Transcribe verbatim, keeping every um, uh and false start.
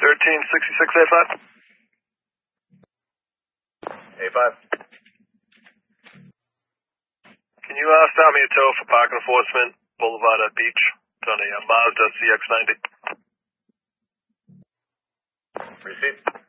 thirteen sixty-six A five. A five. Can you uh, stop me a tow for park enforcement, Boulevard at Beach? It's on a uh, Mazda C X ninety. Receipt.